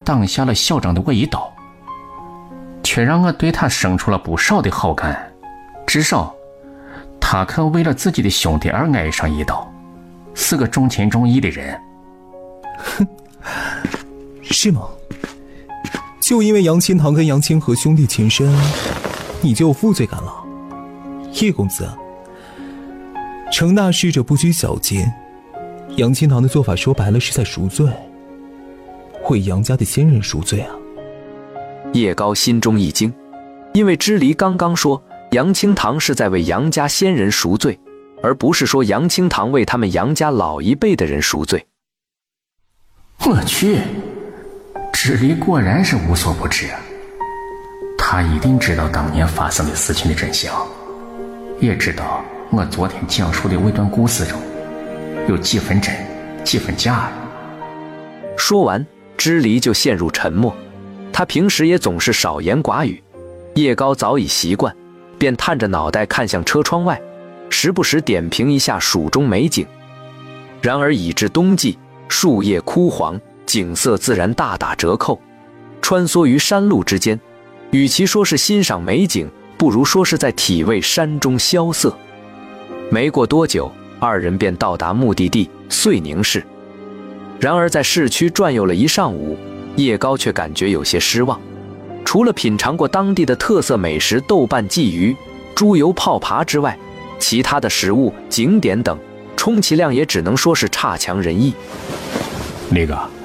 挡下了校长的我一刀，却让我对他生出了不少的好感。至少他肯为了自己的兄弟而挨上一刀，是个重情重义的人。 哼，是吗？就因为杨清堂跟杨清河兄弟情深，你就有负罪感了？叶公子，成大事者不拘小节，杨清堂的做法说白了是在赎罪，为杨家的先人赎罪啊。 叶高心中一惊，因为支离刚刚说杨清堂是在为杨家先人赎罪，而不是说杨清堂为他们杨家老一辈的人赎罪。 我去，支离果然是无所不知，他一定知道当年发生的事情的真相，也知道我昨天讲述的那段故事中有几分真几分假。 说完，支离就陷入沉默。他平时也总是少言寡语，叶高早已习惯，便探着脑袋看向车窗外，时不时点评一下蜀中美景。然而已至冬季，树叶枯黄，景色自然大打折扣。穿梭于山路之间，与其说是欣赏美景，不如说是在体味山中萧瑟。没过多久，二人便到达目的地遂宁市。然而在市区转悠了一上午，叶高却感觉有些失望。除了品尝过当地的特色美食豆瓣鲫鱼、猪油泡扒之外，其他的食物、景点等，充其量也只能说是差强人意。 那个